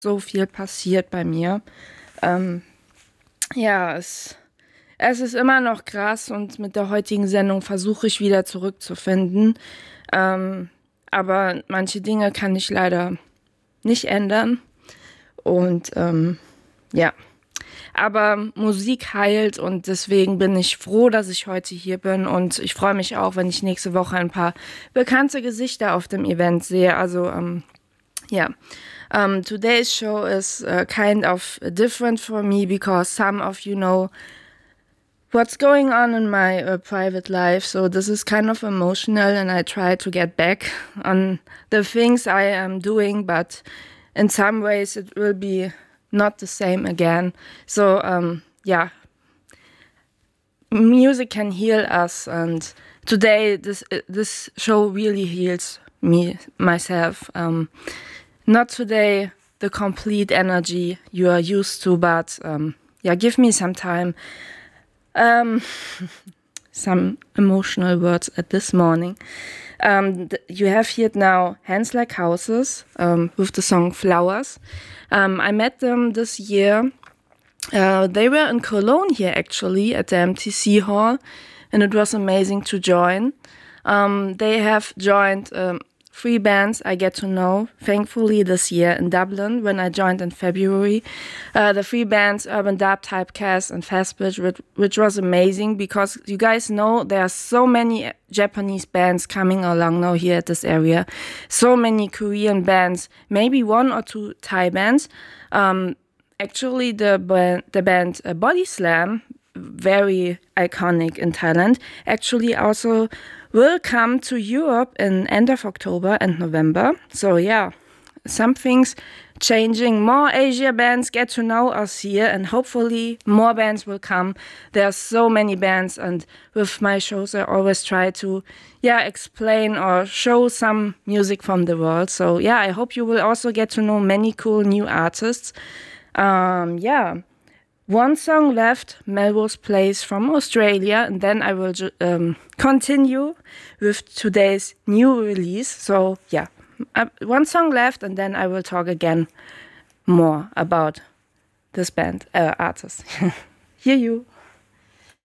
so viel passiert bei mir. Ja, es ist immer noch krass und mit der heutigen Sendung versuche ich wieder zurückzufinden. Aber manche Dinge kann ich leider nicht ändern. Und ja, aber Musik heilt und deswegen bin ich froh, dass ich heute hier bin und ich freue mich auch, wenn ich nächste Woche ein paar bekannte Gesichter auf dem Event sehe. Also ja. Today's show is kind of different for me because some of you know what's going on in my private life. So this is kind of emotional and I try to get back on the things I am doing, but in some ways it will be not the same again. So yeah, music can heal us, and today this show really heals myself. Not today the complete energy you are used to, but yeah, give me some time. Some emotional words at this morning. You have here now Hands Like Houses with the song Flowers. I met them this year. They were in Cologne here actually at the MTC Hall, and it was amazing to join. They have joined 3 bands I get to know, thankfully, this year in Dublin when I joined in February. The 3 bands, Urban Dub, Typecast, and Fastbitch, which was amazing because you guys know there are so many Japanese bands coming along now here at this area. So many Korean bands, maybe 1 or 2 Thai bands. Actually, the band Body Slam, very iconic in Thailand, actually also will come to Europe in end of October and November. So yeah, some things changing. More Asia bands get to know us here and hopefully more bands will come. There are so many bands, and with my shows I always try to explain or show some music from the world. So yeah, I hope you will also get to know many cool new artists. One song left, Melrose Place from Australia, and then I will continue with today's new release. So yeah, one song left, and then I will talk again more about this band, artist. Hear you.